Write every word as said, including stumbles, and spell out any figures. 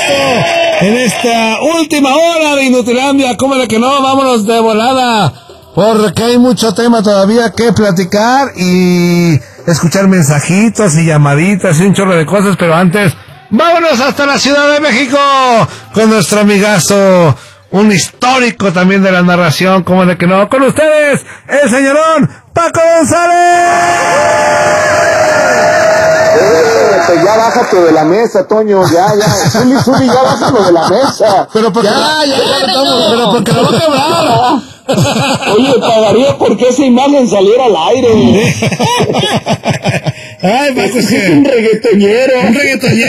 en esta última hora de Inutilandia. ¿Cómo de que no? Vámonos de volada, porque hay mucho tema todavía que platicar y escuchar mensajitos y llamaditas y un chorro de cosas, pero antes, vámonos hasta la Ciudad de México con nuestro amigazo, un histórico también de la narración, como de que no, con ustedes, el señorón Paco González. Eh, ya bájate de la mesa, Toño, ya, ya, Zuli, Zuli, ya bájalo de la mesa. Pero porque, ya, ya, ya, estamos, pero porque lo va a quebrar. Oye, pagaría porque esa imagen saliera al aire. Ay, Paco, es que un reggaetonero. Un reggaetonero.